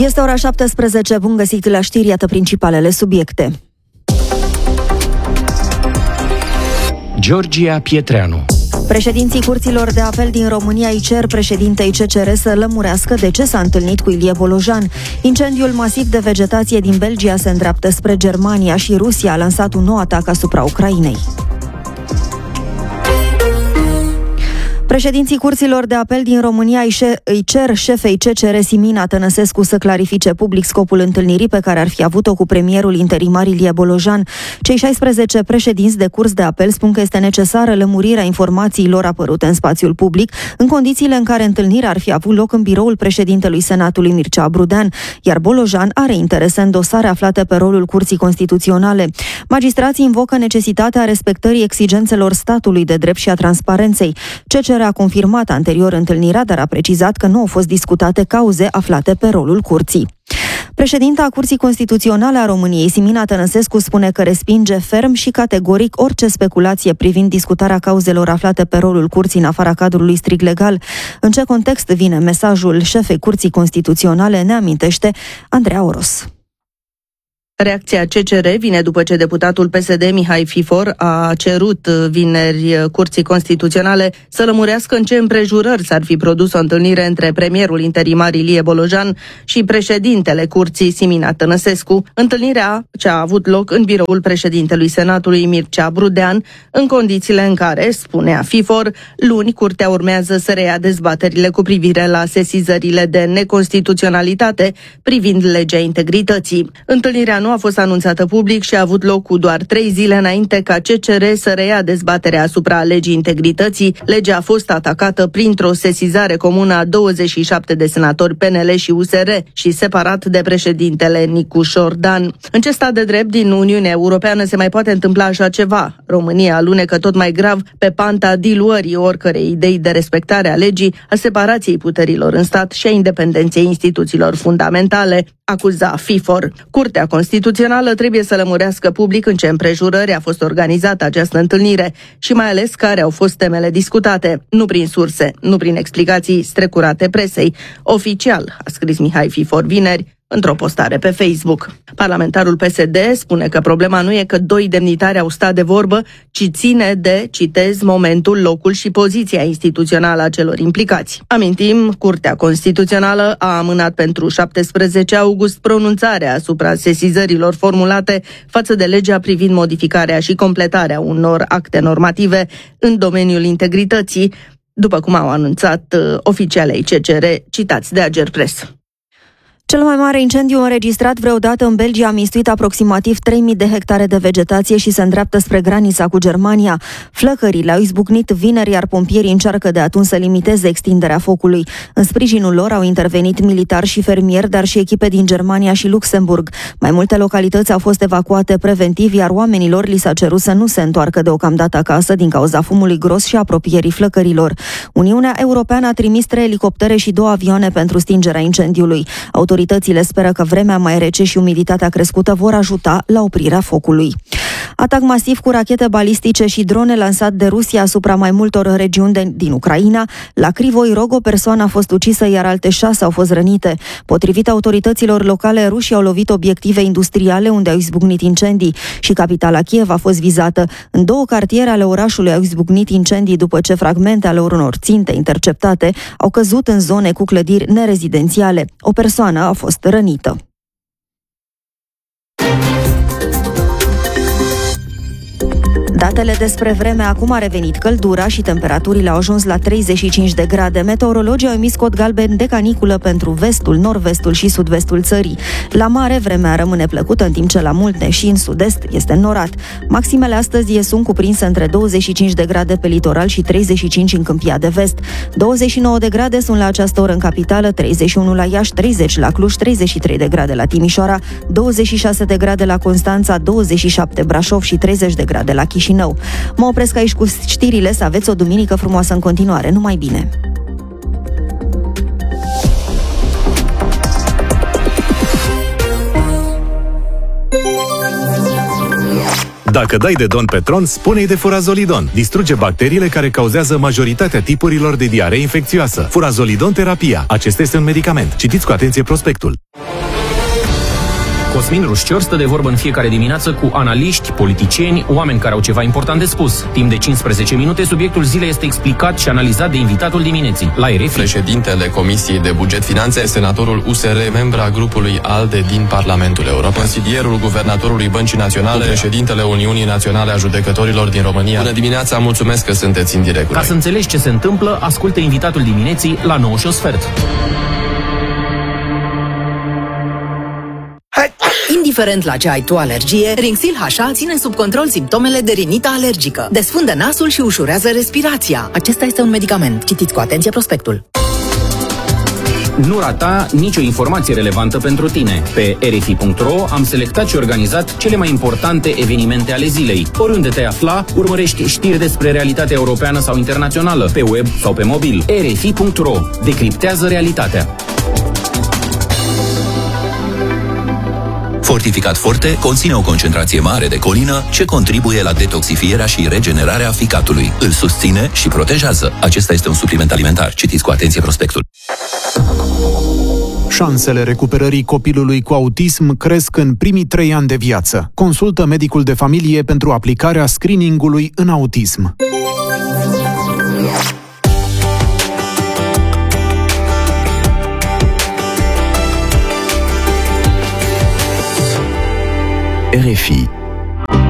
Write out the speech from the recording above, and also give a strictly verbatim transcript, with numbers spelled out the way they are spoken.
Este ora șaptesprezece, bun găsit la știri, iată principalele subiecte. Georgia Pietreanu. Președinții curților de apel din România îi cer președintei C C R să lămurească de ce s-a întâlnit cu Ilie Bolojan. Incendiul masiv de vegetație din Belgia se îndreaptă spre Germania și Rusia a lansat un nou atac asupra Ucrainei. Președinții curților de apel din România îi cer șefei C C R Simina Tănăsescu să clarifice public scopul întâlnirii pe care ar fi avut-o cu premierul interimar Ilie Bolojan. Cei șaisprezece președinți de curs de apel spun că este necesară lămurirea informațiilor apărute în spațiul public, în condițiile în care întâlnirea ar fi avut loc în biroul președintelui Senatului Mircea Brudean, iar Bolojan are interese în dosare aflate pe rolul Curții Constituționale. Magistrații invocă necesitatea respectării exigențelor statului de drept și a transparenței. C C R a confirmat anterior întâlnirea, dar a precizat că nu au fost discutate cauze aflate pe rolul curții. Președinta Curții Constituționale a României, Simina Tănăsescu, spune că respinge ferm și categoric orice speculație privind discutarea cauzelor aflate pe rolul curții în afara cadrului strict legal. În ce context vine mesajul șefei Curții Constituționale, ne amintește Andreea Oros. Reacția C C R vine după ce deputatul P S D Mihai Fifor a cerut vineri Curții Constituționale să lămurească în ce împrejurări s-ar fi produs o întâlnire între premierul interimar Ilie Bolojan și președintele Curții Simina Tănăsescu, întâlnirea ce a avut loc în biroul președintelui Senatului Mircea Brudean, în condițiile în care, spunea Fifor, luni Curtea urmează să reia dezbaterile cu privire la sesizările de neconstituționalitate privind legea integrității. Întâlnirea nu a fost anunțată public și a avut loc cu doar trei zile înainte ca C C R să reia dezbaterea asupra legii integrității. Legea a fost atacată printr-o sesizare comună a douăzeci și șapte de senatori P N L și U S R și separat de președintele Nicu Șordan. În ce stat de drept din Uniunea Europeană se mai poate întâmpla așa ceva? România alunecă tot mai grav pe panta diluării oricărei idei de respectare a legii, a separației puterilor în stat și a independenței instituțiilor fundamentale, acuza Fifor. Curtea Constituțională trebuie să lămurească public în ce împrejurări a fost organizată această întâlnire și mai ales care au fost temele discutate, nu prin surse, nu prin explicații strecurate presei. Oficial, a scris Mihai Fifor vineri într-o postare pe Facebook. Parlamentarul P S D spune că problema nu e că doi demnitari au stat de vorbă, ci ține de, citez, momentul, locul și poziția instituțională a celor implicați. Amintim, Curtea Constituțională a amânat pentru șaptesprezece august pronunțarea asupra sesizărilor formulate față de legea privind modificarea și completarea unor acte normative în domeniul integrității, după cum au anunțat uh, oficialei C C R citați de Agerpres. Cel mai mare incendiu înregistrat vreodată în Belgia a mistuit aproximativ trei mii de hectare de vegetație și se îndreaptă spre granița cu Germania. Flăcările au izbucnit vineri, iar pompierii încearcă de atunci să limiteze extinderea focului. În sprijinul lor au intervenit militari și fermieri, dar și echipe din Germania și Luxemburg. Mai multe localități au fost evacuate preventiv, iar oamenilor li s-a cerut să nu se întoarcă deocamdată acasă din cauza fumului gros și apropierii flăcărilor. Uniunea Europeană a trimis trei elicoptere și două avioane pentru stingerea incendiului. Autoritățile speră că vremea mai rece și umiditatea crescută vor ajuta la oprirea focului. Atac masiv cu rachete balistice și drone lansat de Rusia asupra mai multor regiuni de, din Ucraina. La Crivoi Rog o persoană a fost ucisă, iar alte șase au fost rănite. Potrivit autorităților locale, rușii au lovit obiective industriale unde au izbucnit incendii și capitala Kiev a fost vizată. În două cartiere ale orașului au izbucnit incendii după ce fragmente ale unor ținte interceptate au căzut în zone cu clădiri nerezidențiale. O persoană a fost rănită. Datele despre vreme: acum a revenit căldura și temperaturile au ajuns la treizeci și cinci de grade. Meteorologii au emis cod galben de caniculă pentru vestul, nord-vestul și sud-vestul țării. La mare, vremea rămâne plăcută, în timp ce la multe și în sud-est este înnorat. Maximele astăzi sunt cuprinse între douăzeci și cinci de grade pe litoral și treizeci și cinci în Câmpia de Vest. douăzeci și nouă de grade sunt la această oră în capitală, treizeci și unu la Iași, treizeci la Cluj, treizeci și trei de grade la Timișoara, douăzeci și șase de grade la Constanța, douăzeci și șapte Brașov și treizeci de grade la Chișinău. Mă opresc aici cu știrile, să aveți o duminică frumoasă în continuare. Numai bine! Dacă dai de Don Petron, spune-i de Furazolidon. Distruge bacteriile care cauzează majoritatea tipurilor de diaree infecțioasă. Furazolidon terapia. Acesta este un medicament. Citiți cu atenție prospectul. Cosmin Rușcior stă de vorbă în fiecare dimineață cu analiști, politicieni, oameni care au ceva important de spus. Timp de cincisprezece minute, subiectul zilei este explicat și analizat de invitatul dimineții. La R F I. Președintele Comisiei de Buget Finanțe, senatorul U S R, membra grupului ALDE din Parlamentul European, consilierul guvernatorului Băncii Naționale, președintele Uniunii Naționale a Judecătorilor din România. Bună dimineața, mulțumesc că sunteți în direct. Ca să înțelegi ce se întâmplă, ascultă invitatul dimineții la nouă și un sfert. Indiferent la ce ai tu alergie, Rinxil H A ține sub control simptomele de rinită alergică. Desfundă nasul și ușurează respirația. Acesta este un medicament. Citiți cu atenție prospectul. Nu rata nicio informație relevantă pentru tine. Pe R F I punct R O am selectat și organizat cele mai importante evenimente ale zilei. Oriunde te afla, urmărești știri despre realitatea europeană sau internațională, pe web sau pe mobil. R F I punct R O decriptează realitatea. Fortificat Forte conține o concentrație mare de colină ce contribuie la detoxifierea și regenerarea ficatului. Îl susține și protejează. Acesta este un supliment alimentar. Citiți cu atenție prospectul. Șansele recuperării copilului cu autism cresc în primii trei ani de viață. Consultă medicul de familie pentru aplicarea screeningului în autism. R F I